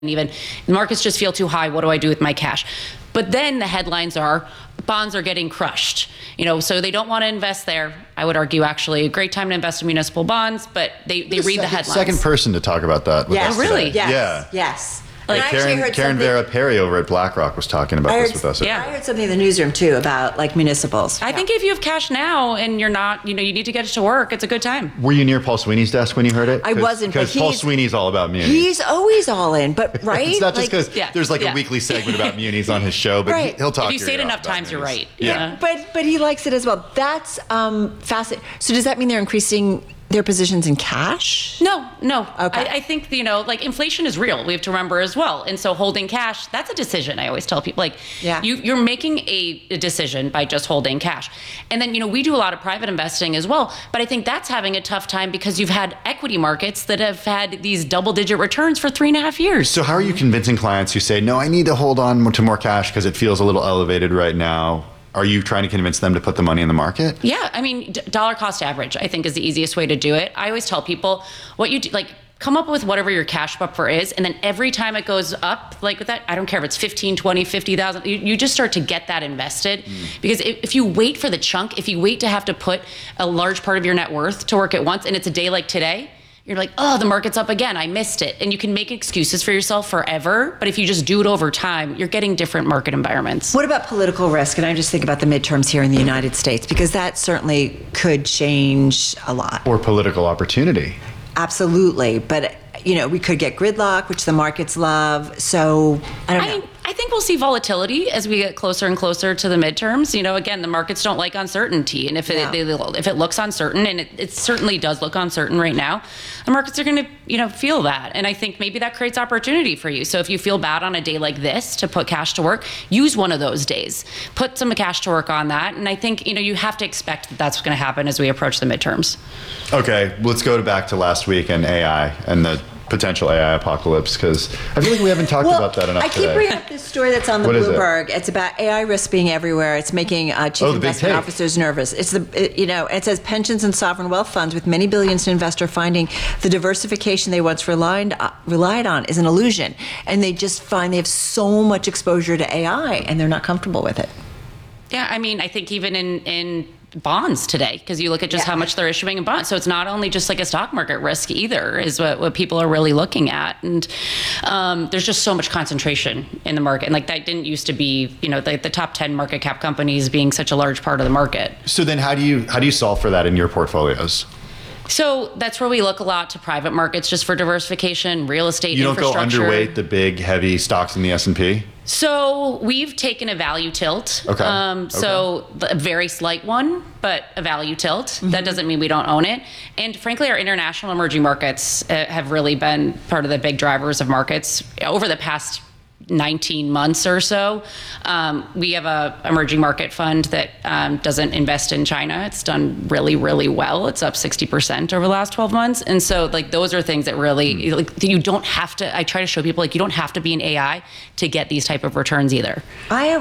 even the markets just feel too high. What do I do with my cash? But then the headlines are bonds are getting crushed, so they don't want to invest there. I would argue actually a great time to invest in municipal bonds, but they read the headlines. Second person to talk about that with us really? today. Yes. Like Karen Vera Perry over at BlackRock was talking about this with us. Yeah, I heard something in the newsroom too about like municipals. I think if you have cash now and you're not, you need to get it to work, it's a good time. Were you near Paul Sweeney's desk when you heard it? I wasn't, because Paul Sweeney's all about munis. He's always all in, but right? It's not just because there's a weekly segment about munis on his show, but he'll talk. If you say it enough times, you're right. Yeah, but he likes it as well. That's fascinating. So does that mean they're increasing their positions in cash? No. Okay. I think, inflation is real. We have to remember as well. And so holding cash, that's a decision. I always tell people, you're making a decision by just holding cash. And then, we do a lot of private investing as well. But I think that's having a tough time because you've had equity markets that have had these double-digit returns for 3.5 years. So how are you convincing clients who say, no, I need to hold on to more cash because it feels a little elevated right now? Are you trying to convince them to put the money in the market? Yeah, dollar cost average, I think, is the easiest way to do it. I always tell people what you do, come up with whatever your cash buffer is, and then every time it goes up, with that, I don't care if it's 15, 20, 50,000, you just start to get that invested. Because if you wait for the chunk, if you wait to have to put a large part of your net worth to work at once, and it's a day like today, you're like, oh, the market's up again, I missed it. And you can make excuses for yourself forever, but if you just do it over time, you're getting different market environments. What about political risk? And I just think about the midterms here in the United States, because that certainly could change a lot. Or political opportunity. Absolutely. But, we could get gridlock, which the markets love. So, I don't know. I think we'll see volatility as we get closer and closer to the midterms. Again, the markets don't like uncertainty. And if it looks uncertain, and it certainly does look uncertain right now, the markets are going to, feel that. And I think maybe that creates opportunity for you. So if you feel bad on a day like this to put cash to work, use one of those days. Put some cash to work on that. And I think, you have to expect that that's going to happen as we approach the midterms. Okay, let's go back to last week and AI and the potential AI apocalypse, because I feel like we haven't talked about that enough today. I keep bringing up this story that's on the Bloomberg. It's about AI risk being everywhere. It's making chief investment officers nervous. It's it says pensions and sovereign wealth funds with many billions to invest are finding the diversification they once relied on is an illusion, and they just find they have so much exposure to AI and they're not comfortable with it. Yeah, I think even in bonds today, because you look at just how much they're issuing in bonds. So it's not only just a stock market risk either, is what people are really looking at. And there's just so much concentration in the market. And that didn't used to be, the top 10 market cap companies being such a large part of the market. So then how do you solve for that in your portfolios? So that's where we look a lot to private markets just for diversification, real estate, infrastructure. You don't go underweight the big, heavy stocks in the S&P? So we've taken a value tilt. Okay. So a very slight one, but a value tilt. Mm-hmm. That doesn't mean we don't own it. And frankly, our international emerging markets have really been part of the big drivers of markets over the past 19 months or so. We have a emerging market fund that doesn't invest in China. It's done really, really well. It's up 60% over the last 12 months. And so those are things that really, you don't have to, I try to show people you don't have to be in AI to get these type of returns either. I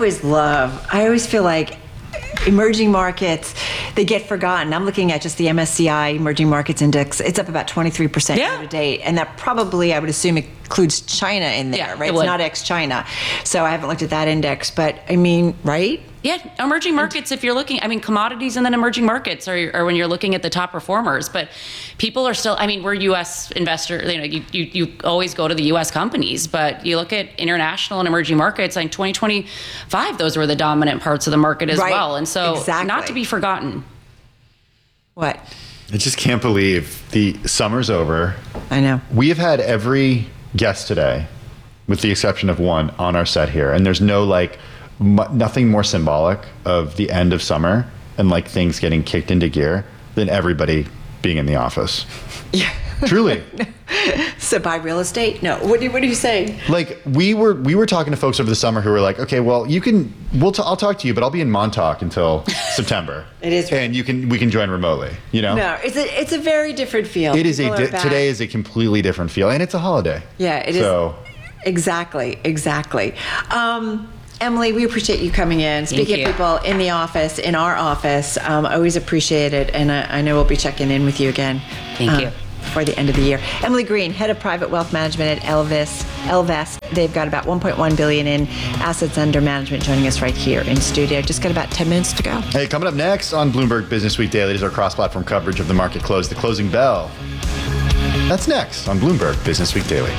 always feel like emerging markets, they get forgotten. I'm looking at just the MSCI Emerging Markets Index. It's up about 23% year to date. And that probably, I would assume, includes China in there, right? It's not ex-China. So I haven't looked at that index. But, right? Yeah, emerging markets, if you're looking, commodities and then emerging markets are when you're looking at the top performers. But people are still, we're U.S. investors, you always go to the U.S. companies, but you look at international and emerging markets, 2025, those were the dominant parts of the market as well. And so not to be forgotten. What? I just can't believe the summer's over. I know. We have had every guest today, with the exception of one, on our set here. And there's no nothing more symbolic of the end of summer and things getting kicked into gear than everybody being in the office. Yeah. Truly. So buy real estate? No. What are you saying? We were talking to folks over the summer who were like, okay, well, I'll talk to you, but I'll be in Montauk until September. It is. And we can join remotely, No, it's a very different feel. It is today is a completely different feel, and it's a holiday. Yeah, it is. Exactly. Emily, we appreciate you coming in. Speaking of people in the office, in our office, always appreciate it. And I know we'll be checking in with you again. Thank you. before the end of the year. Emily Green, head of private wealth management at Ellevest. They've got about $1.1 billion in assets under management, joining us right here in studio. Just got about 10 minutes to go. Hey, coming up next on Bloomberg Business Week Daily is our cross-platform coverage of the market close, the closing bell. That's next on Bloomberg Business Week Daily.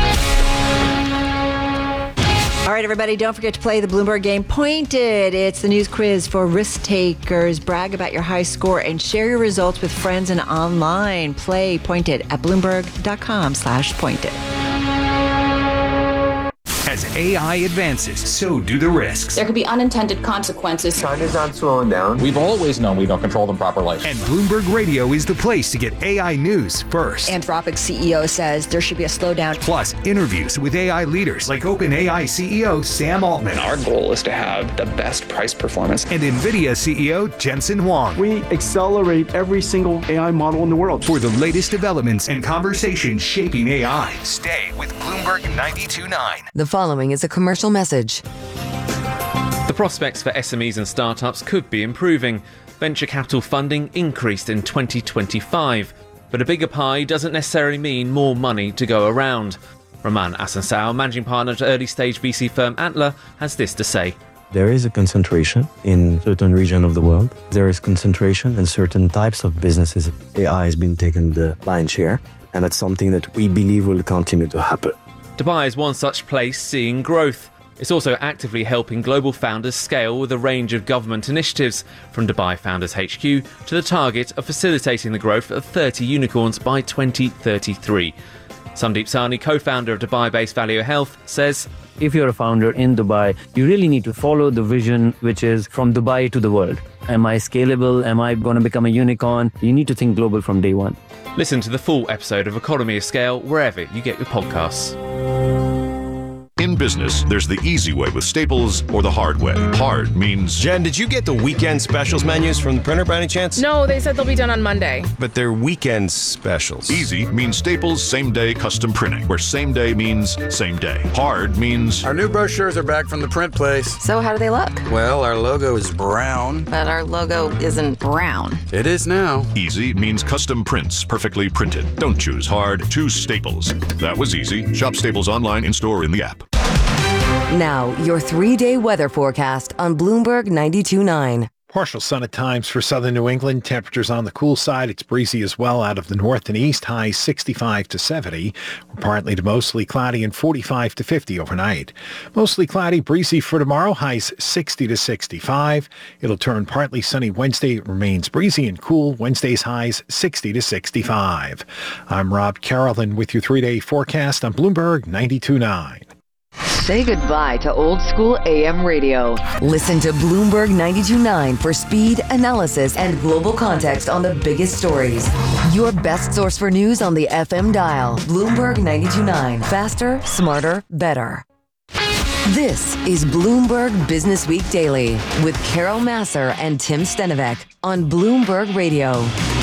All right, everybody, don't forget to play the Bloomberg game Pointed. It's the news quiz for risk takers. Brag about your high score and share your results with friends and online. Play Pointed at Bloomberg.com/pointed. As AI advances, so do the risks. There could be unintended consequences. China's not slowing down. We've always known we don't control them properly. And Bloomberg Radio is the place to get AI news first. Anthropic CEO says there should be a slowdown. Plus, interviews with AI leaders like OpenAI CEO Sam Altman. Our goal is to have the best price performance. And NVIDIA CEO Jensen Huang. We accelerate every single AI model in the world. For the latest developments and conversations shaping AI, stay with Bloomberg 92.9. The following is a commercial message. The prospects for SMEs and startups could be improving. Venture capital funding increased in 2025, but a bigger pie doesn't necessarily mean more money to go around. Roman Asansao, managing partner at early-stage VC firm Antler, has this to say. There is a concentration in certain regions of the world. There is concentration in certain types of businesses. AI has been taking the lion's share, and that's something that we believe will continue to happen. Dubai is one such place seeing growth. It's also actively helping global founders scale with a range of government initiatives, from Dubai Founders HQ to the target of facilitating the growth of 30 unicorns by 2033. Sandeep Sahni, co-founder of Dubai-based Value Health, says, if you're a founder in Dubai, you really need to follow the vision, which is from Dubai to the world. Am I scalable? Am I going to become a unicorn? You need to think global from day one. Listen to the full episode of Economy of Scale wherever you get your podcasts. In business, there's the easy way with Staples or the hard way. Hard means... Jen, did you get the weekend specials menus from the printer by any chance? No, they said they'll be done on Monday. But they're weekend specials. Easy means Staples same-day custom printing, where same day means same day. Hard means... Our new brochures are back from the print place. So how do they look? Well, our logo is brown. But our logo isn't brown. It is now. Easy means custom prints, perfectly printed. Don't choose hard, choose Staples. That was easy. Shop Staples online, in-store, in the app. Now, your 3-day weather forecast on Bloomberg 92.9. Partial sun at times for southern New England. Temperatures on the cool side. It's breezy as well out of the north and east. Highs 65 to 70. Partly to mostly cloudy and 45 to 50 overnight. Mostly cloudy, breezy for tomorrow. Highs 60 to 65. It'll turn partly sunny Wednesday. It remains breezy and cool. Wednesday's highs 60 to 65. I'm Rob Carrollton with your 3-day forecast on Bloomberg 92.9. Say goodbye to old school AM radio. Listen to Bloomberg 92.9 for speed, analysis, and global context on the biggest stories. Your best source for news on the FM dial. Bloomberg 92.9. Faster, smarter, better. This is Bloomberg Business Week Daily with Carol Massar and Tim Stenovec on Bloomberg Radio.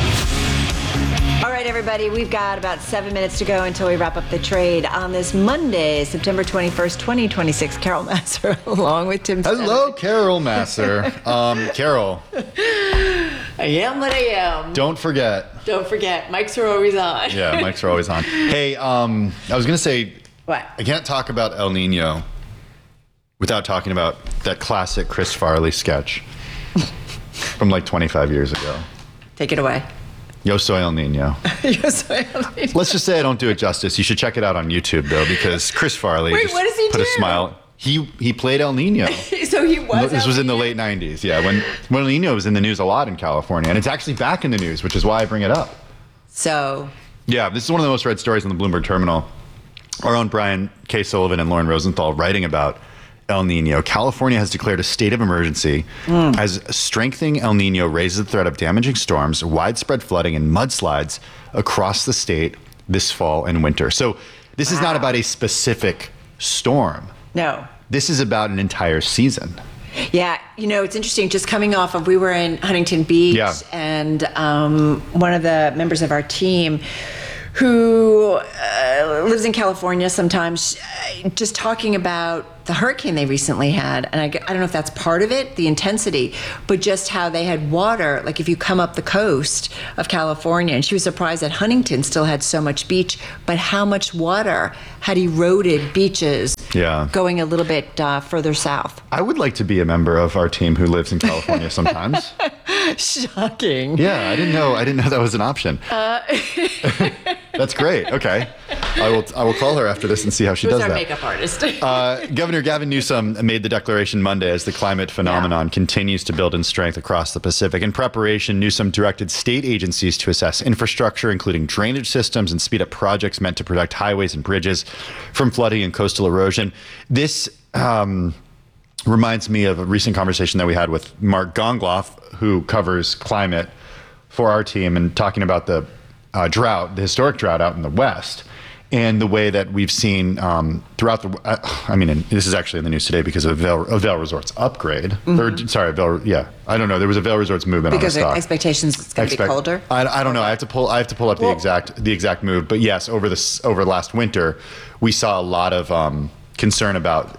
All right, everybody, we've got about 7 minutes to go until we wrap up the trade on this Monday, September 21st, 2026. Carol Massar along with Tim Stenovec. Hello, Carol Massar. Carol. I am what I am. Don't forget, mics are always on. Yeah, mics are always on. Hey, I was going to say, what? I can't talk about El Nino without talking about that classic Chris Farley sketch from like 25 years ago. Take it away. Yo soy El Nino. Yo soy El Nino. Let's just say I don't do it justice. You should check it out on YouTube, though, because Chris Farley Wait, what does he put do? a smile. He played El Nino. So he was. This was in the late 90s, yeah, when El Nino was in the news a lot in California. And it's actually back in the news, which is why I bring it up. So. Yeah, this is one of the most read stories on the Bloomberg Terminal. Our own Brian K. Sullivan and Lauren Rosenthal writing about El Nino. California has declared a state of emergency as strengthening El Nino raises the threat of damaging storms, widespread flooding, and mudslides across the state this fall and winter. So this is not about a specific storm. No. This is about an entire season. Yeah, it's interesting. Just coming off of, we were in Huntington Beach, and one of the members of our team who lives in California sometimes, just talking about the hurricane they recently had, and I don't know if that's part of it, the intensity, but just how they had water, like if you come up the coast of California, and she was surprised that Huntington still had so much beach, but how much water had eroded beaches going a little bit further south. I would like to be a member of our team who lives in California sometimes. Shocking. Yeah, I didn't know that was an option. That's great. Okay. I will call her after this and see how she does that. Who's our makeup artist? Governor Gavin Newsom made the declaration Monday as the climate phenomenon continues to build in strength across the Pacific. In preparation, Newsom directed state agencies to assess infrastructure, including drainage systems, and speed up projects meant to protect highways and bridges from flooding and coastal erosion. This reminds me of a recent conversation that we had with Mark Gongloff, who covers climate for our team, and talking about the drought, the historic drought out in the West, and the way that we've seen throughout the, and this is actually in the news today because of Vail Resorts upgrade. I don't know. There was a Vail Resorts movement because on the stock. Expectations it's going to be colder. I don't know. I have to pull up the exact move. But yes, over last winter, we saw a lot of concern about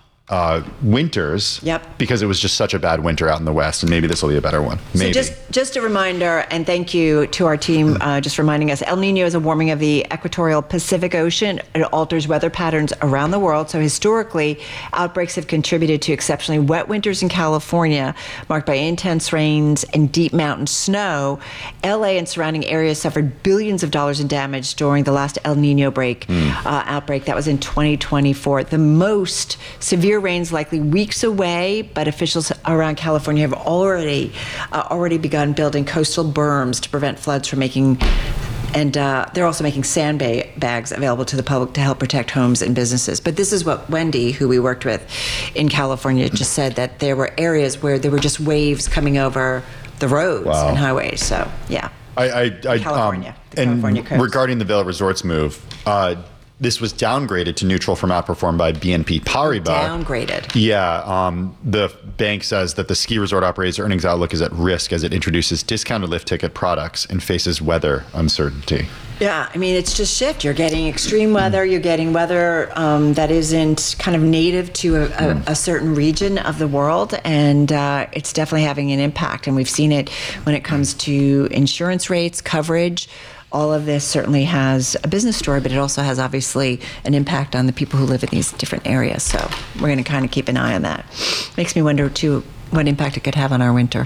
winters, because it was just such a bad winter out in the West, and maybe this will be a better one. Maybe. So just a reminder, and thank you to our team just reminding us, El Nino is a warming of the equatorial Pacific Ocean. It alters weather patterns around the world. So historically, outbreaks have contributed to exceptionally wet winters in California, marked by intense rains and deep mountain snow. LA and surrounding areas suffered billions of dollars in damage during the last El Nino outbreak. That was in 2024. The most severe rains likely weeks away, but officials around California have already begun building coastal berms to prevent floods from making, and they're also making sandbags available to the public to help protect homes and businesses. But this is what Wendy, who we worked with in California, just said, that there were areas where there were just waves coming over the roads and highways. So yeah. California coast. Regarding the Vail Resorts move, this was downgraded to neutral from outperformed by BNP Paribas. Downgraded. Yeah. The bank says that the ski resort operator's earnings outlook is at risk as it introduces discounted lift ticket products and faces weather uncertainty. Yeah, it's just shift. You're getting extreme weather. You're getting weather that isn't kind of native to a certain region of the world, and it's definitely having an impact. And we've seen it when it comes to insurance rates, coverage. All of this certainly has a business story, but it also has obviously an impact on the people who live in these different areas. So we're going to kind of keep an eye on that. Makes me wonder, too, what impact it could have on our winter.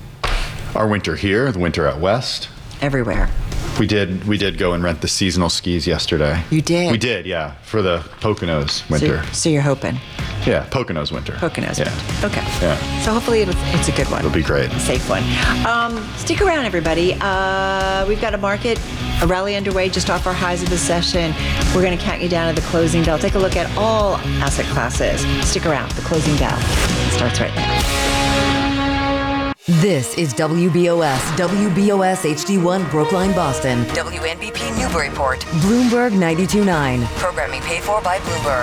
Our winter here, the winter out west. Everywhere. We did go and rent the seasonal skis yesterday. You did? We did, yeah, for the Poconos winter. So you're hoping? Yeah, Poconos winter. Poconos winter. Okay. Yeah. So hopefully it's a good one. It'll be great. A safe one. Stick around, everybody. We've got a rally underway just off our highs of the session. We're going to count you down to the closing bell. Take a look at all asset classes. Stick around. The closing bell starts right now. This is WBOS HD1 Brookline, Boston. WNBP Newburyport. Bloomberg 92.9. Programming paid for by Bloomberg.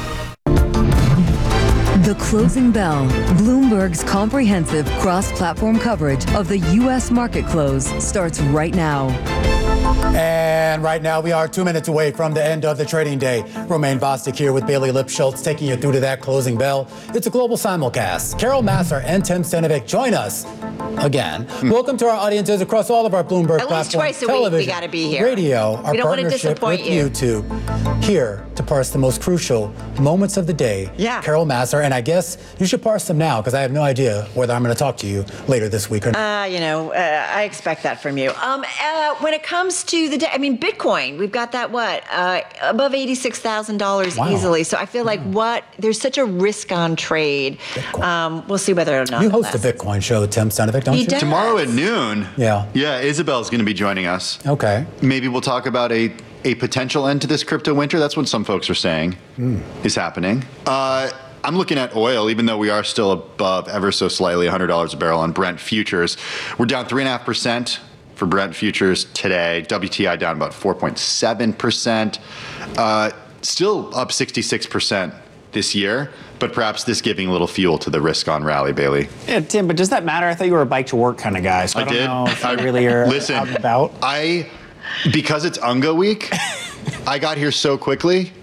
The Closing Bell, Bloomberg's comprehensive cross-platform coverage of the U.S. market close, starts right now. And right now we are 2 minutes away from the end of the trading day. Romaine Bostic here with Bailey Lipschultz taking you through to that closing bell. It's a global simulcast. Carol Massar and Tim Stenovic join us again. Welcome to our audiences across all of our Bloomberg platforms. At least twice a week we got to be here. Radio, our partnership with YouTube, here to parse the most crucial moments of the day. Yeah. Carol Massar, and I guess you should parse them now because I have no idea whether I'm going to talk to you later this week or not. I expect that from you. When it comes to the day, Bitcoin, we've got that above $86,000 easily. So I feel like there's such a risk on trade. We'll see whether or not. You host a Bitcoin show, Tim Stenovic, don't you? Tomorrow at noon. Yeah. Yeah, Isabel's going to be joining us. Okay. Maybe we'll talk about a potential end to this crypto winter. That's what some folks are saying is happening. I'm looking at oil, even though we are still above ever so slightly $100 a barrel on Brent futures. We're down 3.5% for Brent futures today. WTI down about 4.7%. Still up 66% this year, but perhaps this giving a little fuel to the risk on rally, Bailey. Yeah, Tim, but does that matter? I thought you were a bike to work kind of guy, so I don't know if you really are out and about. Because it's Unga week, I got here so quickly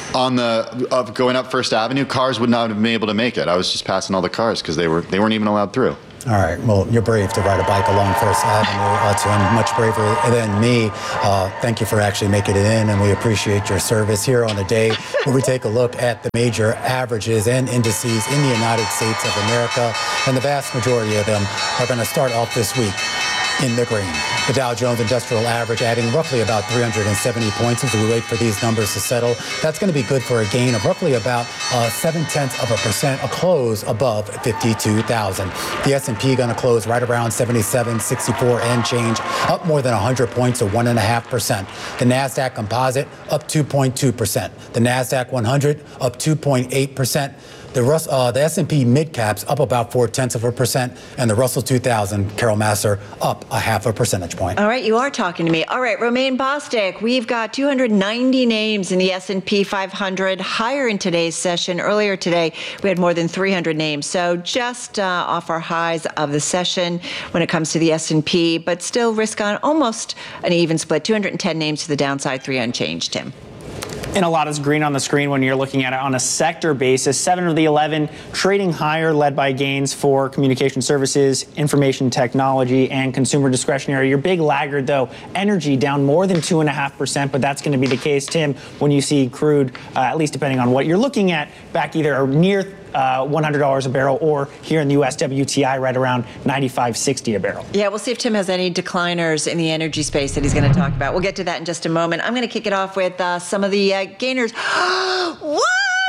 on the going up First Avenue, cars would not have been able to make it. I was just passing all the cars because they weren't even allowed through. All right. Well, you're brave to ride a bike along First Avenue, Tim. Much braver than me. Thank you for actually making it in, and we appreciate your service here on a day where we take a look at the major averages and indices in the United States of America, and the vast majority of them are going to start off this week in the green. The Dow Jones Industrial Average adding roughly about 370 points as we wait for these numbers to settle. That's going to be good for a gain of roughly about 0.7%, a close above 52,000. The S&P going to close right around 7764 and change, up more than 100 points, or 1.5%. The Nasdaq Composite up 2.2%. The Nasdaq 100 up 2.8%. The S&P mid-caps up about 0.4%, and the Russell 2000, Carol Massar, up 0.5 percentage point. All right, you are talking to me. All right, Romaine Bostick, we've got 290 names in the S&P 500, higher in today's session. Earlier today, we had more than 300 names, so just off our highs of the session when it comes to the S&P, but still risk on almost an even split. 210 names to the downside, 3 unchanged, Tim. And a lot is green on the screen when you're looking at it on a sector basis. 7 of the 11 trading higher, led by gains for communication services, information technology, and consumer discretionary. Your big laggard, though, energy down more than 2.5%, but that's going to be the case, Tim, when you see crude, at least depending on what you're looking at, back either near $100 a barrel, or here in the U.S., WTI right around $95.60 a barrel. Yeah, we'll see if Tim has any decliners in the energy space that he's going to talk about. We'll get to that in just a moment. I'm going to kick it off with some of the gainers. What?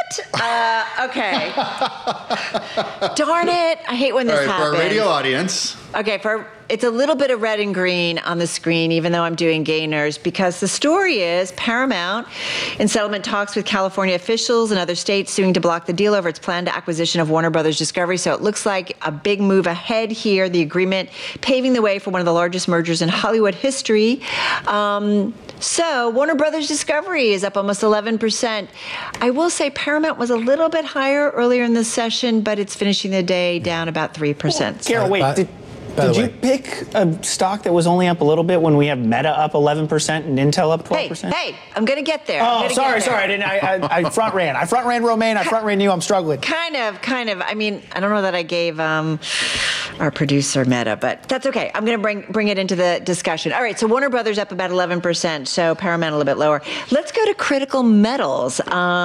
Okay. Darn it. I hate when this happens. For our radio audience. Okay, it's a little bit of red and green on the screen, even though I'm doing gainers, because the story is Paramount in settlement talks with California officials and other states suing to block the deal over its planned acquisition of Warner Brothers Discovery. So it looks like a big move ahead here. The agreement paving the way for one of the largest mergers in Hollywood history. So Warner Brothers Discovery is up almost 11%. I will say Paramount was a little bit higher earlier in the session, but it's finishing the day down about 3%. Carol, wait. Did you pick a stock that was only up a little bit when we have Meta up 11% and Intel up 12%? Hey, I'm going to get there. Oh, sorry. I front ran. I front ran Romaine. I front ran you. I'm struggling. Kind of. I mean, I don't know that I gave our producer Meta, but that's okay. I'm going to bring it into the discussion. All right, so Warner Brothers up about 11%, so Paramount a little bit lower. Let's go to critical metals.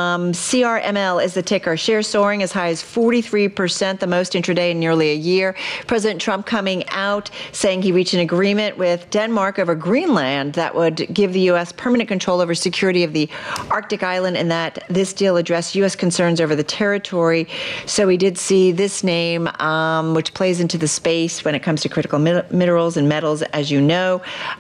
CRML is the ticker. Shares soaring as high as 43%, the most intraday in nearly a year. President Trump coming out saying he reached an agreement with Denmark over Greenland that would give the U.S. permanent control over security of the Arctic island, and that this deal addressed U.S. concerns over the territory. So we did see this name, which plays into the space when it comes to critical minerals and metals, as you know,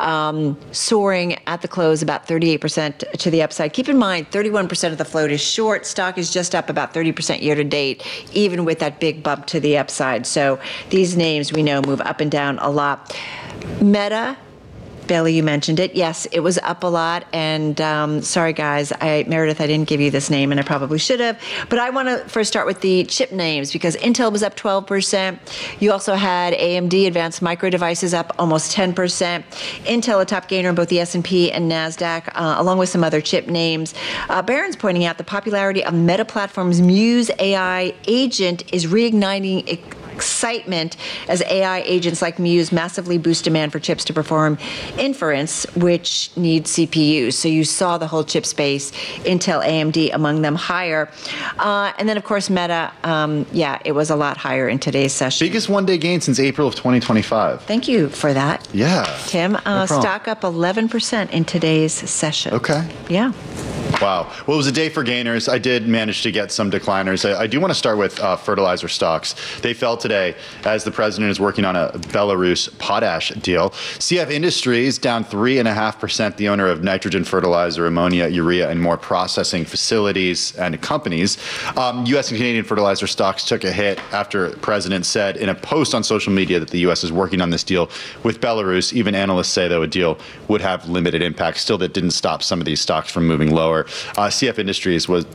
soaring at the close about 38% to the upside. Keep in mind, 31% of the float is short. Stock is just up about 30% year to date, even with that big bump to the upside. So these names we know move up and down a lot. Meta, Bailey, you mentioned it. Yes, it was up a lot. And sorry, guys, Meredith, I didn't give you this name, and I probably should have. But I want to first start with the chip names, because Intel was up 12%. You also had AMD, Advanced Micro Devices, up almost 10%. Intel, a top gainer in both the S&P and NASDAQ, along with some other chip names. Barron's pointing out the popularity of Meta Platforms' Muse AI agent is reigniting excitement as AI agents like Muse massively boost demand for chips to perform inference, which needs CPUs. So you saw the whole chip space, Intel, AMD among them higher. And then, of course, Meta, it was a lot higher in today's session. Biggest one-day gain since April of 2025. Thank you for that. Yeah. Tim, stock up 11% in today's session. Okay. Yeah. Wow. Well, it was a day for gainers. I did manage to get some decliners. I do want to start with fertilizer stocks. They fell today as the president is working on a Belarus potash deal. CF Industries down 3.5%, the owner of nitrogen fertilizer, ammonia, urea, and more processing facilities and companies. U.S. and Canadian fertilizer stocks took a hit after the president said in a post on social media that the U.S. is working on this deal with Belarus. Even analysts say, though, a deal would have limited impact. Still, that didn't stop some of these stocks from moving lower. lower. CF Industries was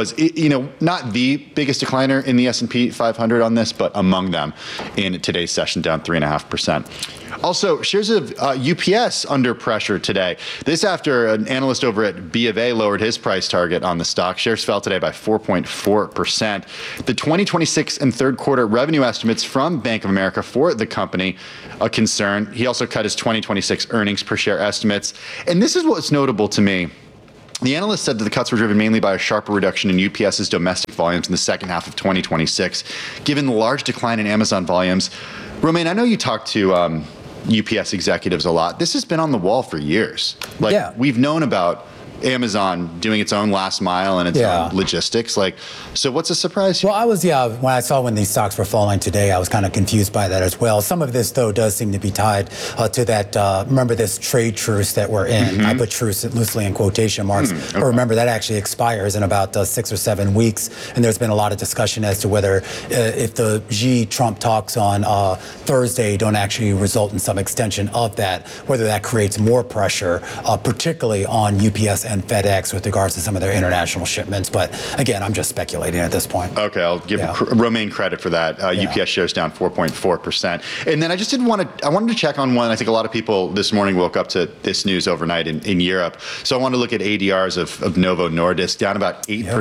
not the biggest decliner in the S&P 500 on this, but among them in today's session, down 3.5%. Also, shares of UPS under pressure today. This after an analyst over at B of A lowered his price target on the stock. Shares fell today by 4.4%. The 2026 and third quarter revenue estimates from Bank of America for the company a concern. He also cut his 2026 earnings per share estimates. And this is what's notable to me. The analyst said that the cuts were driven mainly by a sharper reduction in UPS's domestic volumes in the second half of 2026, given the large decline in Amazon volumes. Romain, I know you talked to UPS executives a lot. This has been on the wall for years. We've known about Amazon doing its own last mile and its own logistics. So what's a surprise here? Well, when these stocks were falling today, I was kind of confused by that as well. Some of this, though, does seem to be tied to that, remember this trade truce that we're in. Mm-hmm. I put truce loosely in quotation marks. Okay. But remember, that actually expires in about 6 or 7 weeks. And there's been a lot of discussion as to whether if the Xi-Trump talks on Thursday don't actually result in some extension of that, whether that creates more pressure, particularly on UPS and FedEx with regards to some of their international shipments. But again, I'm just speculating at this point. Okay, I'll give Romain credit for that. UPS shares down 4.4%. And then I wanted to check on one. I think a lot of people this morning woke up to this news overnight in Europe. So I want to look at ADRs of Novo Nordisk, down about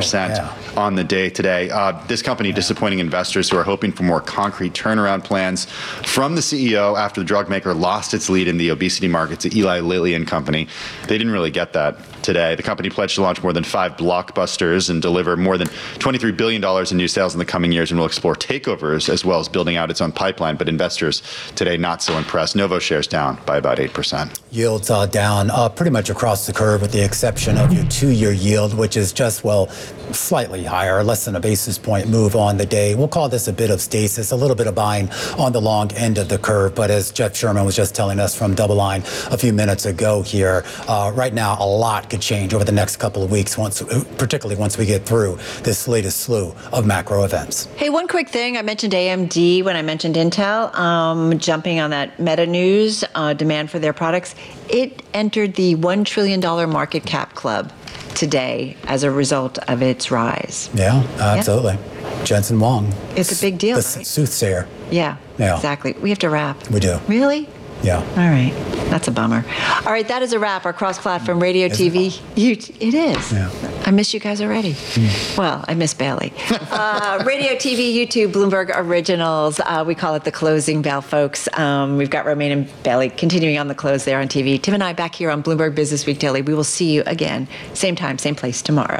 8% on the day today. This company disappointing investors who are hoping for more concrete turnaround plans from the CEO after the drug maker lost its lead in the obesity market to Eli Lilly and Company. They didn't really get that today. The company pledged to launch more than 5 blockbusters and deliver more than $23 billion in new sales in the coming years, and will explore takeovers as well as building out its own pipeline. But investors today not so impressed. Novo shares down by about 8%. Yields down pretty much across the curve with the exception of your 2-year yield, which is just, slightly higher, less than a basis point move on the day. We'll call this a bit of stasis, a little bit of buying on the long end of the curve. But as Jeff Sherman was just telling us from DoubleLine a few minutes ago here, right now a lot could change over the next couple of weeks, particularly once we get through this latest slew of macro events. Hey, one quick thing. I mentioned AMD when I mentioned Intel, jumping on that Meta news, demand for their products. It entered the $1 trillion market cap club today as a result of its rise. Yeah, absolutely. Jensen Huang. It's a big deal, the right? Soothsayer. Yeah, exactly. We have to wrap. We do. Really? Yeah. All right. That's a bummer. All right, that is a wrap. Our cross-platform radio TV. It is. Yeah. I miss you guys already. Well, I miss Bailey. Radio, TV, YouTube, Bloomberg Originals. We call it the closing bell, folks. We've got Romain and Bailey continuing on the close there on TV. Tim and I back here on Bloomberg Business Week Daily. We will see you again, same time, same place tomorrow.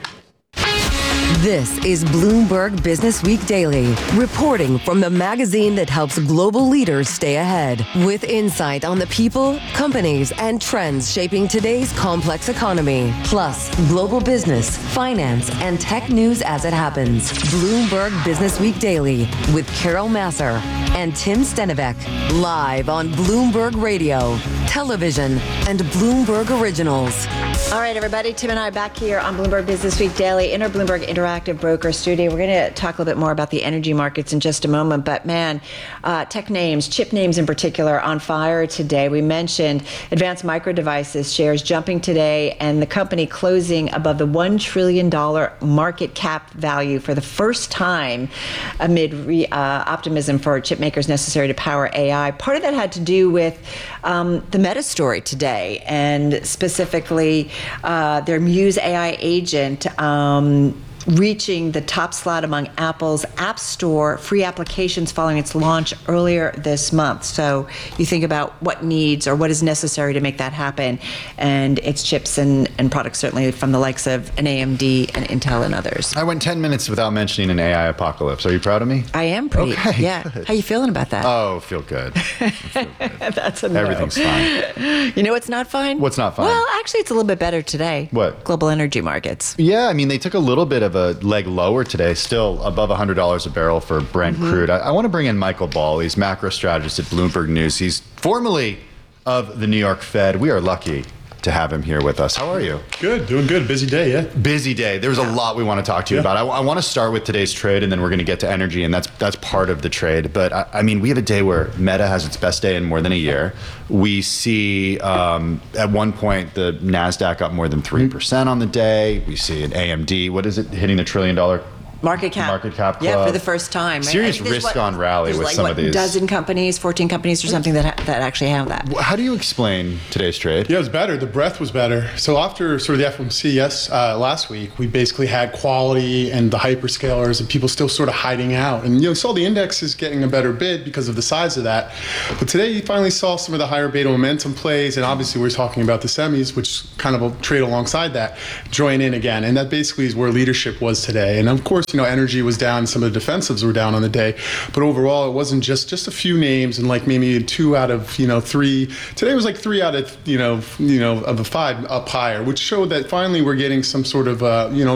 This is Bloomberg Business Week Daily, reporting from the magazine that helps global leaders stay ahead, with insight on the people, companies, and trends shaping today's complex economy, plus global business, finance, and tech news as it happens. Bloomberg Business Week Daily with Carol Massar and Tim Stenivek, live on Bloomberg Radio, television, and Bloomberg Originals. All right, everybody. Tim and I are back here on Bloomberg Business Week Daily in our Bloomberg Interactive Broker Studio. We're going to talk a little bit more about the energy markets in just a moment. But man, tech names, chip names in particular, on fire today. We mentioned Advanced Micro Devices shares jumping today, and the company closing above the $1 trillion market cap value for the first time amid optimism for chip makers necessary to power AI. Part of that had to do with the Meta story today, and specifically their Muse AI agent reaching the top slot among Apple's App Store free applications following its launch earlier this month. So you think about what needs or what is necessary to make that happen, and it's chips and products certainly from the likes of an AMD and Intel and others. I went 10 minutes without mentioning an AI apocalypse. Are you proud of me? I am pretty. Okay, yeah. good. How you feeling about that? Oh, feel good. That's a no. Everything's fine. You know what's not fine? What's not fine? Well, actually, it's a little bit better today. What? Global energy markets. Yeah, I mean, they took a little bit of a leg lower today, still above $100 a barrel for Brent crude. I want to bring in Michael Ball. He's macro strategist at Bloomberg News. He's formerly of the New York Fed. We are lucky to have him here with us. How are you? Good, doing good. Busy day, yeah? Busy day. There's a lot we want to talk to you about. I want to start with today's trade, and then we're going to get to energy, and that's part of the trade. But I mean, we have a day where Meta has its best day in more than a year. We see at one point the NASDAQ up more than 3% on the day. We see an AMD, what is it, hitting the $1 trillion market cap club. Yeah, for the first time. Serious risk on rally with some of these. Dozen companies, 14 companies or something that actually have that. How do you explain today's trade? Yeah, it was better. The breadth was better. So after sort of the FOMC last week, we basically had quality and the hyperscalers and people still sort of hiding out. And you saw the indexes getting a better bid because of the size of that. But today you finally saw some of the higher beta momentum plays, and obviously we're talking about the semis, which kind of a trade alongside that, join in again. And that basically is where leadership was today. And of course, energy was down, some of the defensives were down on the day, but overall it wasn't just a few names and like maybe 2 out of 3. Today was like 3 out of of the 5 up higher, which showed that finally we're getting some sort of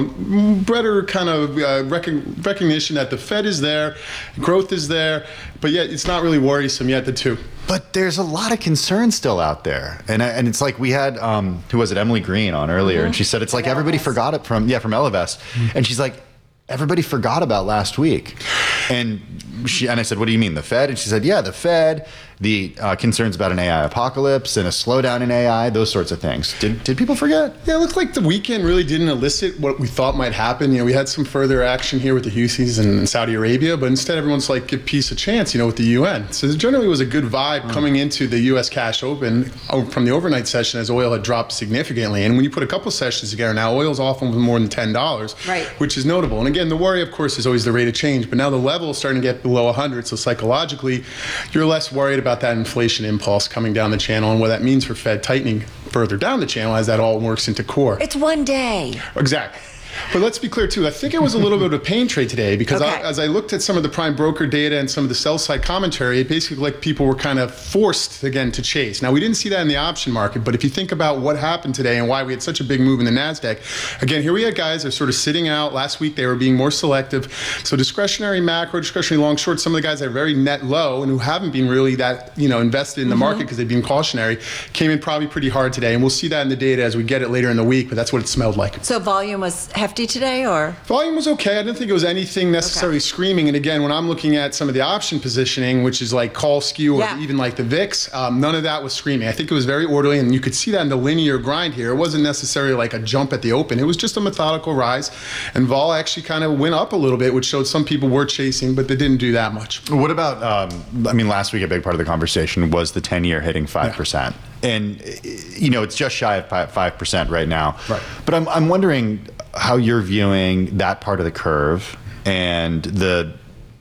better kind of recognition that the Fed is there, growth is there, but yet it's not really worrisome yet, the two. But there's a lot of concern still out there. And it's like we had, who was it, Emily Green on earlier, and she said it's like everybody forgot it from Ellevest. And she's like, everybody forgot about last week. And I said, what do you mean, the Fed? And she said, yeah, the Fed, the concerns about an AI apocalypse and a slowdown in AI, those sorts of things. Did people forget? Yeah, it looked like the weekend really didn't elicit what we thought might happen. We had some further action here with the Houthis in Saudi Arabia, but instead everyone's like, give peace a chance, with the UN. So there generally was a good vibe coming into the U.S. cash open from the overnight session as oil had dropped significantly. And when you put a couple sessions together now, oil's off with more than $10, right, which is notable. And again, the worry, of course, is always the rate of change, but now the level is starting to get below 100, so psychologically, you're less worried about that inflation impulse coming down the channel and what that means for Fed tightening further down the channel as that all works into core. It's one day. Exactly. But let's be clear, too. I think it was a little bit of a pain trade today because as I looked at some of the prime broker data and some of the sell-side commentary, it basically like people were kind of forced, again, to chase. Now, we didn't see that in the option market, but if you think about what happened today and why we had such a big move in the NASDAQ, again, here we had guys that are sort of sitting out. Last week, they were being more selective. So discretionary macro, discretionary long, short, some of the guys that are very net low and who haven't been really that, invested in the market because they've been cautionary, came in probably pretty hard today. And we'll see that in the data as we get it later in the week, but that's what it smelled like. So volume was hefty today, or? Volume was okay. I didn't think it was anything necessarily screaming. And again, when I'm looking at some of the option positioning, which is like call skew or even like the VIX, none of that was screaming. I think it was very orderly, and you could see that in the linear grind here. It wasn't necessarily like a jump at the open. It was just a methodical rise. And vol actually kind of went up a little bit, which showed some people were chasing, but they didn't do that much. What about, last week a big part of the conversation was the 10-year hitting 5%. Yeah. And, it's just shy of 5% right now. Right. But I'm wondering how you're viewing that part of the curve and the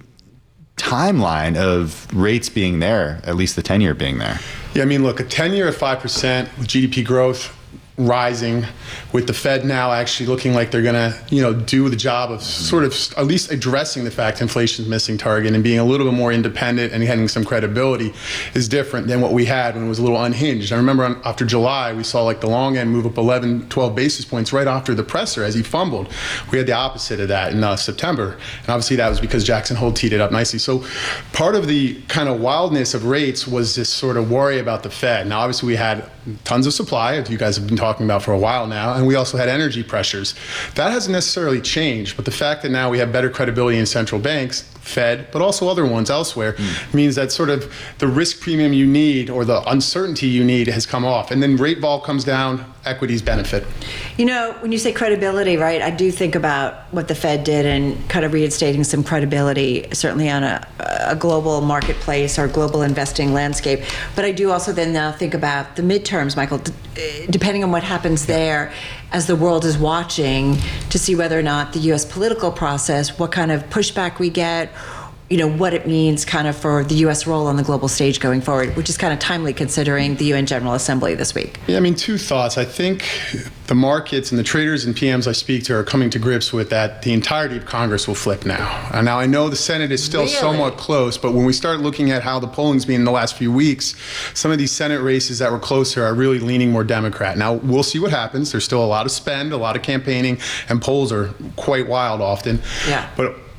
timeline of rates being there, at least the 10-year being there. Yeah, look, a 10-year at 5% with GDP growth rising, with the Fed now actually looking like they're going to, do the job of sort of at least addressing the fact inflation's missing target and being a little bit more independent and having some credibility is different than what we had when it was a little unhinged. I remember after July, we saw like the long end move up 11, 12 basis points right after the presser as he fumbled. We had the opposite of that in September. And obviously that was because Jackson Hole teed it up nicely. So part of the kind of wildness of rates was this sort of worry about the Fed. Now, obviously we had tons of supply, as you guys have been talking about for a while now, and we also had energy pressures. That hasn't necessarily changed, but the fact that now we have better credibility in central banks, Fed, but also other ones elsewhere, means that sort of the risk premium you need or the uncertainty you need has come off. And then rate vol comes down, equities benefit. When you say credibility, right, I do think about what the Fed did and kind of reinstating some credibility, certainly on a global marketplace or global investing landscape. But I do also then now think about the midterms, Michael, depending on what happens there, as the world is watching to see whether or not the U.S. political process, what kind of pushback we get, what it means kind of for the U.S. role on the global stage going forward, which is kind of timely considering the UN General Assembly this week. Yeah, two thoughts. I think the markets and the traders and PMs I speak to are coming to grips with that the entirety of Congress will flip now. And now I know the Senate is still somewhat close, but when we start looking at how the polling's been in the last few weeks, some of these Senate races that were closer are really leaning more Democrat. Now, we'll see what happens. There's still a lot of spend, a lot of campaigning, and polls are quite wild often. Yeah. But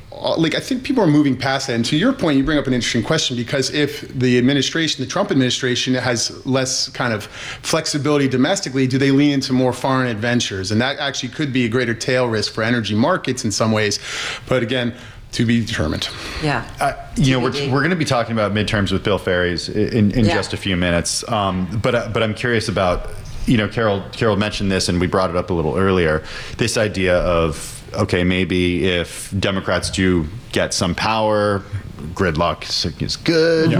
like, I think people are moving past that. And to your point, you bring up an interesting question, because if the Trump administration has less kind of flexibility domestically, do they lean into more foreign adventures? And that actually could be a greater tail risk for energy markets in some ways. But again, to be determined. Yeah. We're going to be talking about midterms with Bill Ferries in just a few minutes. But I'm curious about, Carol mentioned this, and we brought it up a little earlier, this idea of, okay, maybe if Democrats do get some power, gridlock is good.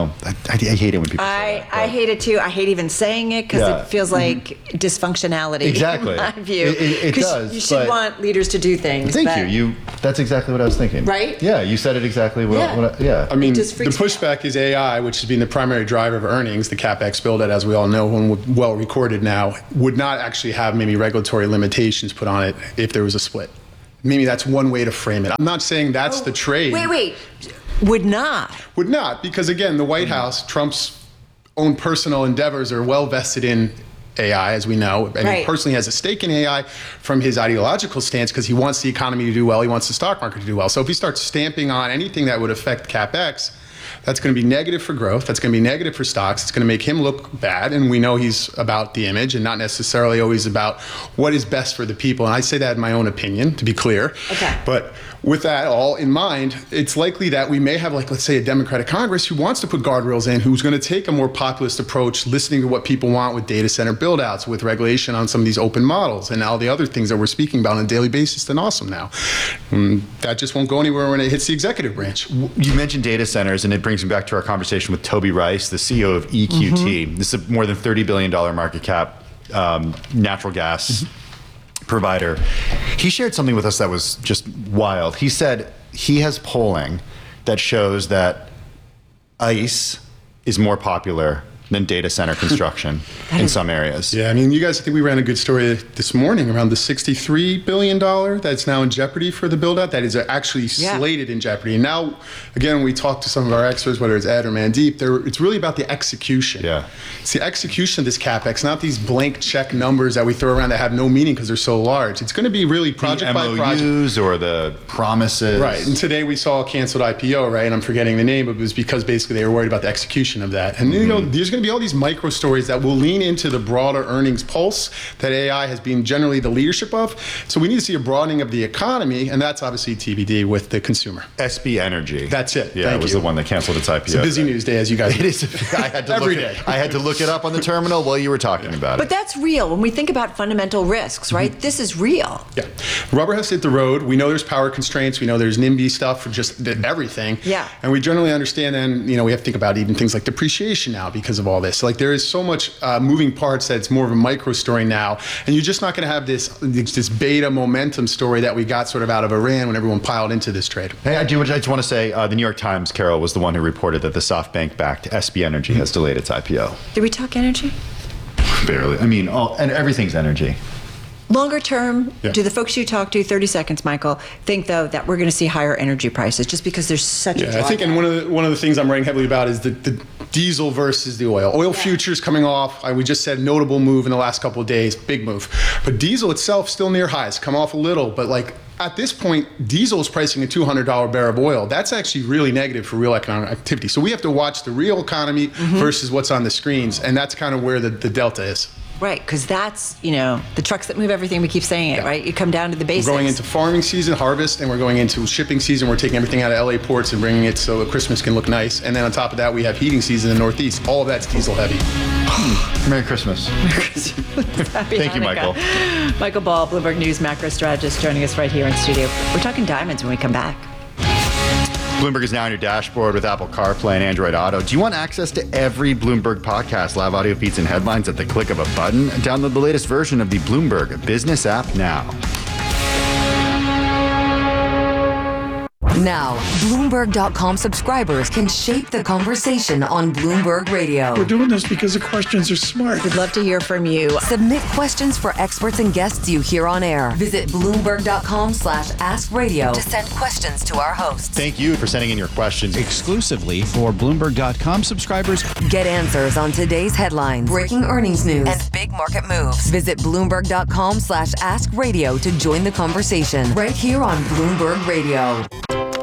I hate it when people say that. I hate it too. I hate even saying it because it feels like dysfunctionality. Exactly. In my view. It does. You should want leaders to do things. Thank you. That's exactly what I was thinking. Right? Yeah, you said it exactly. I mean, the pushback is AI, which has been the primary driver of earnings. The CapEx build-out, as we all know, when well recorded now, would not actually have maybe regulatory limitations put on it if there was a split. Maybe that's one way to frame it. I'm not saying that's the trade. Wait. Would not, because again, the White House, Trump's own personal endeavors are well vested in AI, as we know, and he personally has a stake in AI from his ideological stance, because he wants the economy to do well, he wants the stock market to do well. So if he starts stamping on anything that would affect CapEx, that's going to be negative for growth. That's going to be negative for stocks. It's going to make him look bad. And we know he's about the image and not necessarily always about what is best for the people. And I say that in my own opinion, to be clear. Okay. But with that all in mind, it's likely that we may have, like, let's say, a Democratic Congress who wants to put guardrails in, who's going to take a more populist approach, listening to what people want with data center build-outs, with regulation on some of these open models, and all the other things that we're speaking about on a daily basis. Then awesome now. That just won't go anywhere when it hits the executive branch. You mentioned data centers, and it brings me back to our conversation with Toby Rice, the CEO of EQT. This is a more than $30 billion market cap natural gas provider. He shared something with us that was just wild. He said he has polling that shows that ICE is more popular than data center construction in some areas. Yeah, I mean, you guys, I think we ran a good story this morning around the $63 billion that's now in jeopardy for the build-out, that is actually slated in jeopardy. And now, again, when we talk to some of our experts, whether it's Ed or Mandeep, it's really about the execution. Yeah. It's the execution of this CapEx, not these blank check numbers that we throw around that have no meaning because they're so large. It's going to be really project by project. The MOUs or the promises. Right, and today we saw a canceled IPO, right? And I'm forgetting the name, but it was because basically they were worried about the execution of that. And there's going to be all these micro stories that will lean into the broader earnings pulse that AI has been generally the leadership of. So we need to see a broadening of the economy, and that's obviously TBD with the consumer. SB Energy. That's it. Yeah, it was the one that canceled its IPO. It's a busy news day, as you guys know. It is. I had to I had to look it up on the terminal while you were talking about it. But that's real. When we think about fundamental risks, right? This is real. Yeah. Rubber has hit the road. We know there's power constraints. We know there's NIMBY stuff for just everything. Yeah. And we generally understand then, we have to think about even things like depreciation now because of all this. Like, there is so much moving parts that it's more of a micro story now. And you're just not going to have this beta momentum story that we got sort of out of Iran when everyone piled into this trade. Hey, I just want to say the New York Times, Carol, was the one who reported that the SoftBank-backed SB Energy has delayed its IPO. Did we talk energy? Barely. I mean, and everything's energy. Longer term, do the folks you talk to, 30 seconds, Michael, think, though, that we're going to see higher energy prices just because there's such a drawback? I think, and one of the things I'm writing heavily about is the diesel versus the oil. Oil futures coming off. We just said notable move in the last couple of days, big move. But diesel itself still near highs, come off a little, but like, at this point, diesel is pricing a $200 barrel of oil. That's actually really negative for real economic activity. So we have to watch the real economy versus what's on the screens, and that's kind of where the delta is. Right, because that's, the trucks that move everything, we keep saying it, right? You come down to the basics. We're going into farming season, harvest, and we're going into shipping season. We're taking everything out of LA ports and bringing it so Christmas can look nice. And then on top of that, we have heating season in the Northeast. All of that's diesel heavy. Merry Christmas. Merry Christmas. Happy Thank you, Hanukkah. Michael. Michael Ball, Bloomberg News macro strategist, joining us right here in studio. We're talking diamonds when we come back. Bloomberg is now on your dashboard with Apple CarPlay and Android Auto. Do you want access to every Bloomberg podcast, live audio feeds, and headlines at the click of a button? Download the latest version of the Bloomberg Business app now. Now, Bloomberg.com subscribers can shape the conversation on Bloomberg Radio. We're doing this because the questions are smart. We'd love to hear from you. Submit questions for experts and guests you hear on air. Visit Bloomberg.com/askradio to send questions to our hosts. Thank you for sending in your questions. Exclusively for Bloomberg.com subscribers. Get answers on today's headlines, breaking earnings news, and big market moves. Visit Bloomberg.com/askradio to join the conversation right here on Bloomberg Radio.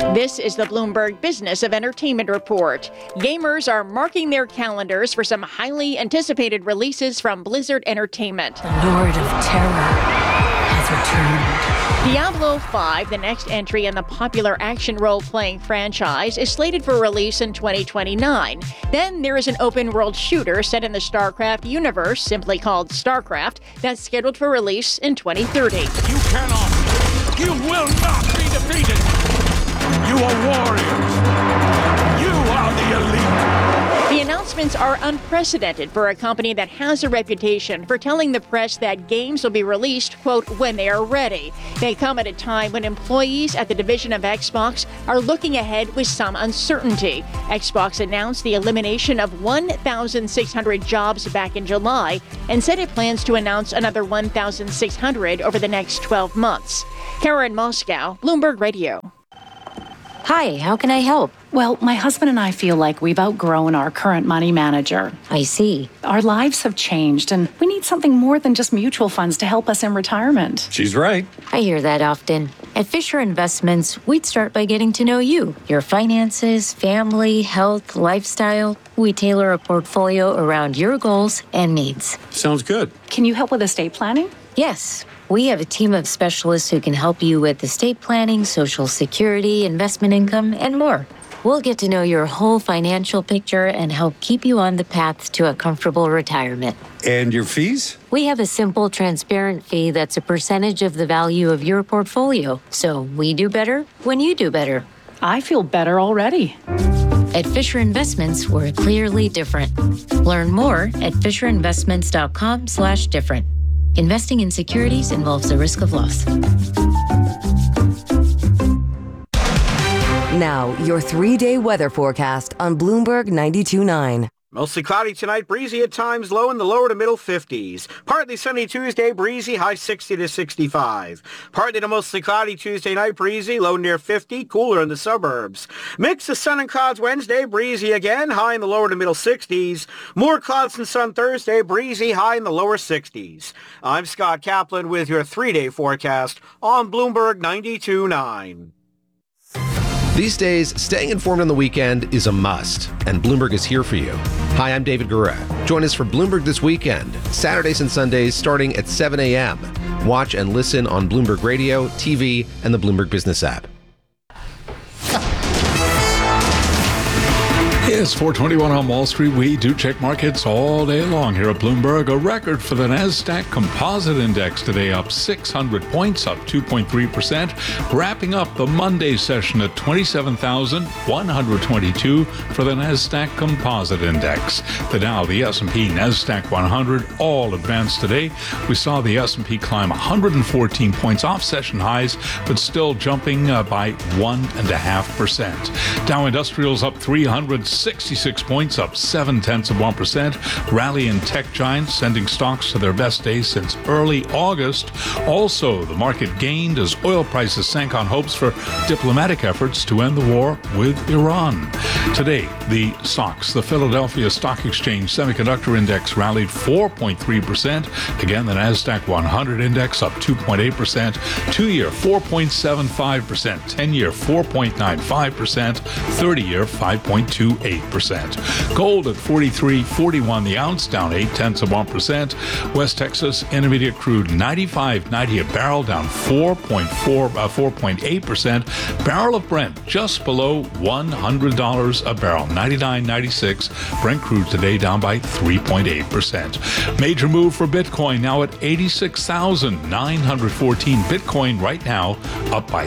This is the Bloomberg Business of Entertainment Report. Gamers are marking their calendars for some highly anticipated releases from Blizzard Entertainment. The Lord of Terror has returned. Diablo V, the next entry in the popular action role-playing franchise, is slated for release in 2029. Then there is an open-world shooter set in the StarCraft universe, simply called StarCraft, that's scheduled for release in 2030. You will not be defeated! You are warriors! You are the elite! The announcements are unprecedented for a company that has a reputation for telling the press that games will be released, quote, when they are ready. They come at a time when employees at the division of Xbox are looking ahead with some uncertainty. Xbox announced the elimination of 1,600 jobs back in July and said it plans to announce another 1,600 over the next 12 months. Karen Moscow, Bloomberg Radio. Hi, how can I help? Well, my husband and I feel like we've outgrown our current money manager. I see. Our lives have changed, and we need something more than just mutual funds to help us in retirement. She's right. I hear that often. At Fisher Investments, we'd start by getting to know you, your finances, family, health, lifestyle. We tailor a portfolio around your goals and needs. Sounds good. Can you help with estate planning? Yes. We have a team of specialists who can help you with estate planning, Social Security, investment income, and more. We'll get to know your whole financial picture and help keep you on the path to a comfortable retirement. And your fees? We have a simple, transparent fee that's a percentage of the value of your portfolio. So we do better when you do better. I feel better already. At Fisher Investments, we're clearly different. Learn more at fisherinvestments.com/different. Investing in securities involves the risk of loss. Now, your 3-day weather forecast on Bloomberg 92.9. Mostly cloudy tonight, breezy at times, low in the lower to middle 50s. Partly sunny Tuesday, breezy, high 60 to 65. Partly to mostly cloudy Tuesday night, breezy, low near 50, cooler in the suburbs. Mix of sun and clouds Wednesday, breezy again, high in the lower to middle 60s. More clouds and sun Thursday, breezy, high in the lower 60s. I'm Scott Kaplan with your 3-day forecast on Bloomberg 92.9. These days, staying informed on the weekend is a must, and Bloomberg is here for you. Hi, I'm David Gura. Join us for Bloomberg This Weekend, Saturdays and Sundays starting at 7 a.m. Watch and listen on Bloomberg Radio, TV, and the Bloomberg Business app. It's 4:21 on Wall Street. We do check markets all day long here at Bloomberg. A record for the NASDAQ Composite Index today, up 600 points, up 2.3%, wrapping up the Monday session at 27,122 for the NASDAQ Composite Index. The Dow, the S&P, NASDAQ 100 all advanced today. We saw the S&P climb 114 points off session highs, but still jumping by 1.5%. Dow Industrials up 366 points, up 0.7%. Rally in tech giants, sending stocks to their best day since early August. Also, the market gained as oil prices sank on hopes for diplomatic efforts to end the war with Iran. Today, the stocks, the Philadelphia Stock Exchange Semiconductor Index rallied 4.3%. Again, the NASDAQ 100 Index up 2.8%. 2-year 4.75%. 10-year 4.95%. 30-year 5.28%. Gold at $43.41 the ounce, down 0.8%. West Texas Intermediate crude 95.90 a barrel, down 4.8%. Barrel of Brent just below $100 a barrel, 99.96. Brent crude today down by 3.8%. Major move for Bitcoin, now at 86,914. Bitcoin right now up by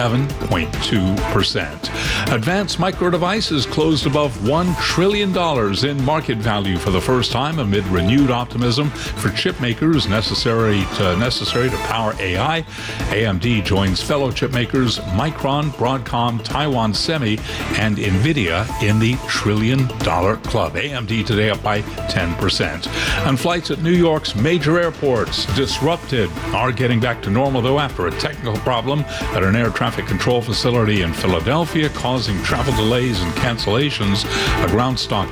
7.2%. Advanced Micro Devices closed above $1 trillion in market value for the first time amid renewed optimism for chip makers necessary to power AI. AMD joins fellow chip makers Micron, Broadcom, Taiwan Semi, and NVIDIA in the $1 trillion club. AMD today up by 10%. And flights at New York's major airports disrupted are getting back to normal, though, after a technical problem at an air traffic control facility in Philadelphia causing travel delays and cancellations. A ground stop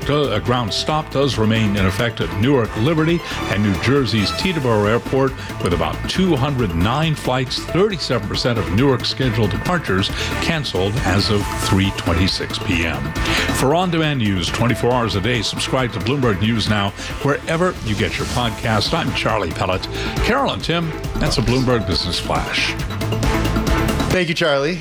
does remain in effect at Newark Liberty and New Jersey's Teterboro Airport, with about 209 flights, 37% of Newark scheduled departures canceled as of 3:26 p.m. For on-demand news 24 hours a day, subscribe to Bloomberg News Now wherever you get your podcast. I'm Charlie Pellet. Carol and Tim, that's a Bloomberg Business Flash. Thank you, Charlie.